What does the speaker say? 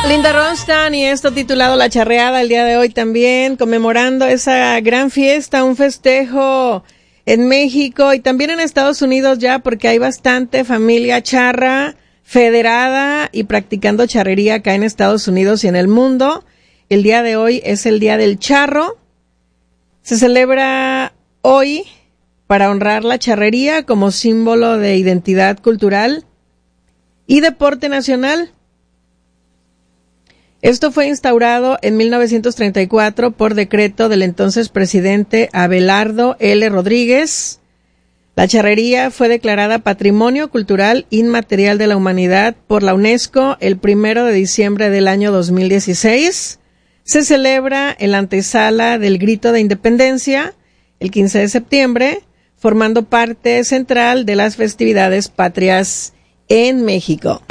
Linda Ronstadt y esto titulado La Charreada el día de hoy también, conmemorando esa gran fiesta, un festejo en México y también en Estados Unidos ya, porque hay bastante familia charra, federada y practicando charrería acá en Estados Unidos y en el mundo. El día de hoy es el Día del Charro. Se celebra hoy para honrar la charrería como símbolo de identidad cultural y deporte nacional. Esto fue instaurado en 1934 por decreto del entonces presidente Abelardo L. Rodríguez. La charrería fue declarada Patrimonio Cultural Inmaterial de la Humanidad por la UNESCO el 1 de diciembre del año 2016. Se celebra en la antesala del Grito de Independencia, el 15 de septiembre, formando parte central de las festividades patrias en México.